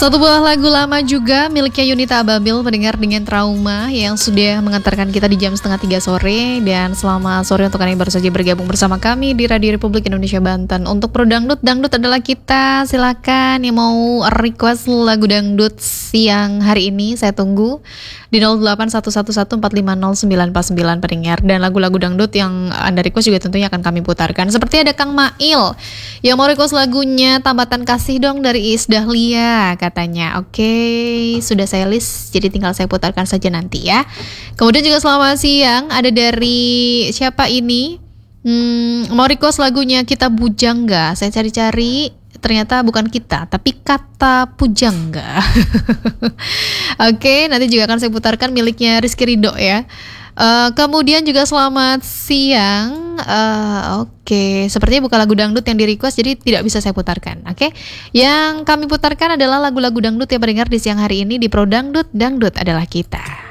Satu buah lagu lama juga miliknya Yunita Ababil, pendengar dengan trauma, yang sudah mengantarkan kita di jam 2:30 sore. Dan selamat sore untuk kalian yang baru saja bergabung bersama kami di Radio Republik Indonesia Banten. Untuk Pro Dangdut, Dangdut adalah kita. Silakan yang mau request lagu dangdut siang hari ini, saya tunggu di 081114509949 pendengar. Dan lagu-lagu dangdut yang Anda request juga tentunya akan kami putarkan. Seperti ada Kang Mail yang mau request lagunya Tambatan Kasih dong dari Iis Dahlia katanya. Oke, sudah saya list, jadi tinggal saya putarkan saja nanti ya. Kemudian juga selamat siang, ada dari siapa ini? Mau request lagunya Kita Bujangga. Saya cari-cari, ternyata bukan kita, tapi Kata Pujangga. Oke, nanti juga akan saya putarkan miliknya Rizky Ridho ya. Kemudian juga selamat siang. Oke, sepertinya bukan lagu dangdut yang di request, jadi tidak bisa saya putarkan. Oke, yang kami putarkan adalah lagu-lagu dangdut yang mendengar di siang hari ini di Pro Dangdut, Dangdut adalah kita.